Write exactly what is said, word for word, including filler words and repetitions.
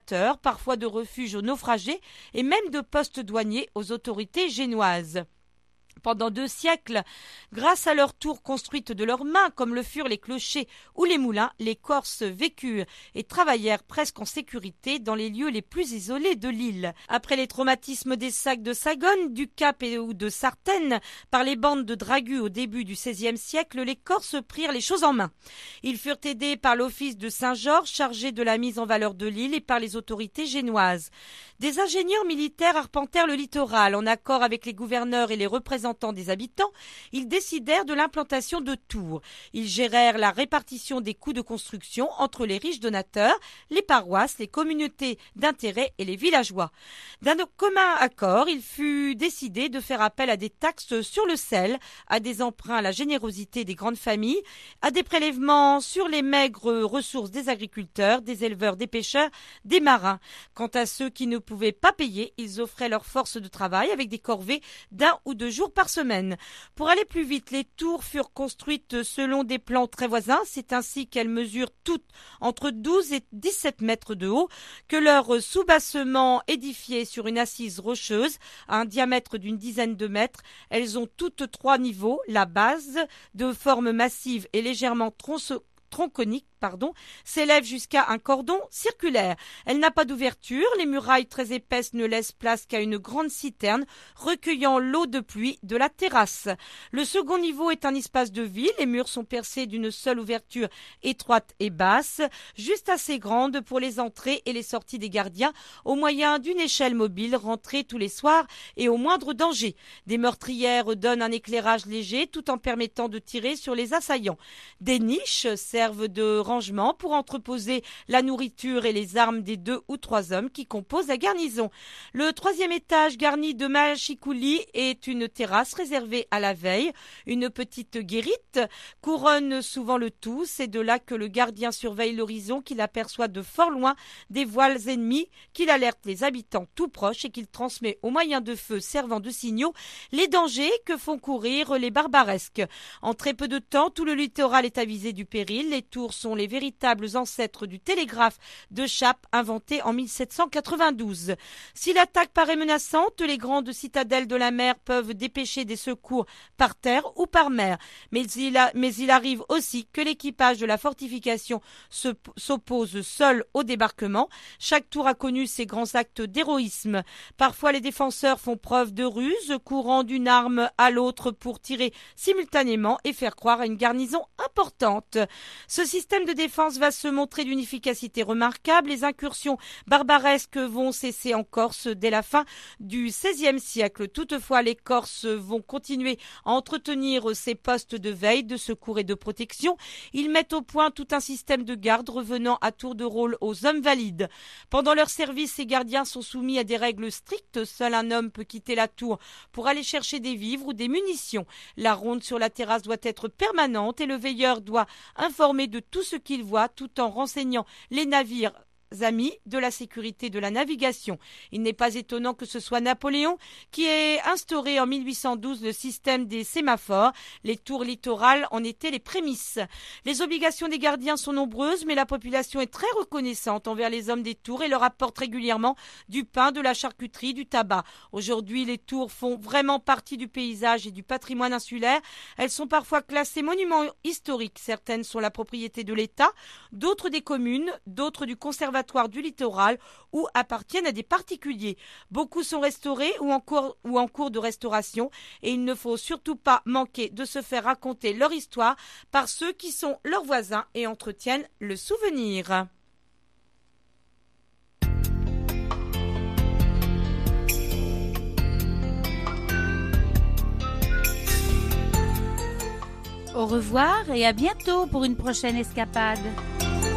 donateurs, parfois de refuges aux naufragés et même de postes douaniers aux autorités génoises. Pendant deux siècles, grâce à leurs tours construites de leurs mains, comme le furent les clochers ou les moulins, les Corses vécurent et travaillèrent presque en sécurité dans les lieux les plus isolés de l'île. Après les traumatismes des sacs de Sagone, du Cap et ou de Sartène, par les bandes de dragus au début du seizième siècle, les Corses prirent les choses en main. Ils furent aidés par l'office de Saint-Georges, chargé de la mise en valeur de l'île, et par les autorités génoises. Des ingénieurs militaires arpentèrent le littoral. En accord avec les gouverneurs et les représentants des habitants, ils décidèrent de l'implantation de tours. Ils gérèrent la répartition des coûts de construction entre les riches donateurs, les paroisses, les communautés d'intérêt et les villageois. D'un commun accord, il fut décidé de faire appel à des taxes sur le sel, à des emprunts à la générosité des grandes familles, à des prélèvements sur les maigres ressources des agriculteurs, des éleveurs, des pêcheurs, des marins. Quant à ceux qui ne pouvaient pas payer, ils offraient leur force de travail avec des corvées d'un ou deux jours par semaine. Pour aller plus vite, les tours furent construites selon des plans très voisins. C'est ainsi qu'elles mesurent toutes entre douze et dix-sept mètres de haut, que leur soubassement édifié sur une assise rocheuse à un diamètre d'une dizaine de mètres. Elles ont toutes trois niveaux. La base, de forme massive et légèrement tronçonnée, tronconique, pardon, s'élève jusqu'à un cordon circulaire. Elle n'a pas d'ouverture, les murailles très épaisses ne laissent place qu'à une grande citerne recueillant l'eau de pluie de la terrasse. Le second niveau est un espace de vie, les murs sont percés d'une seule ouverture étroite et basse, juste assez grande pour les entrées et les sorties des gardiens, au moyen d'une échelle mobile rentrée tous les soirs et au moindre danger. Des meurtrières donnent un éclairage léger tout en permettant de tirer sur les assaillants. Des niches servent de rangement pour entreposer la nourriture et les armes des deux ou trois hommes qui composent la garnison. Le troisième étage, garni de machicoulis, est une terrasse réservée à la veille. Une petite guérite couronne souvent le tout. C'est de là que le gardien surveille l'horizon, qu'il aperçoit de fort loin des voiles ennemies, qu'il alerte les habitants tout proches et qu'il transmet au moyen de feux servant de signaux les dangers que font courir les barbaresques. En très peu de temps, tout le littoral est avisé du péril. Les tours sont les véritables ancêtres du télégraphe de chape inventé en mille sept cent quatre-vingt-douze. Si l'attaque paraît menaçante, les grandes citadelles de la mer peuvent dépêcher des secours par terre ou par mer. Mais il, a, mais il arrive aussi que l'équipage de la fortification se, s'oppose seul au débarquement. Chaque tour a connu ses grands actes d'héroïsme. Parfois, les défenseurs font preuve de ruse, courant d'une arme à l'autre pour tirer simultanément et faire croire à une garnison importante. Ce système de défense va se montrer d'une efficacité remarquable. Les incursions barbaresques vont cesser en Corse dès la fin du seizième siècle. Toutefois, les Corses vont continuer à entretenir ces postes de veille, de secours et de protection. Ils mettent au point tout un système de garde revenant à tour de rôle aux hommes valides. Pendant leur service, ces gardiens sont soumis à des règles strictes. Seul un homme peut quitter la tour pour aller chercher des vivres ou des munitions. La ronde sur la terrasse doit être permanente et le veilleur doit informer de tout ce qu'il voit tout en renseignant les navires amis de la sécurité de la navigation. Il n'est pas étonnant que ce soit Napoléon qui ait instauré en mille huit cent douze le système des sémaphores. Les tours littorales en étaient les prémices. Les obligations des gardiens sont nombreuses, mais la population est très reconnaissante envers les hommes des tours et leur apporte régulièrement du pain, de la charcuterie, du tabac. Aujourd'hui, les tours font vraiment partie du paysage et du patrimoine insulaire. Elles sont parfois classées monuments historiques. Certaines sont la propriété de l'État, d'autres des communes, d'autres du conservatoire du littoral ou appartiennent à des particuliers. Beaucoup sont restaurés ou en cours, ou en cours de restauration et il ne faut surtout pas manquer de se faire raconter leur histoire par ceux qui sont leurs voisins et entretiennent le souvenir. Au revoir et à bientôt pour une prochaine escapade.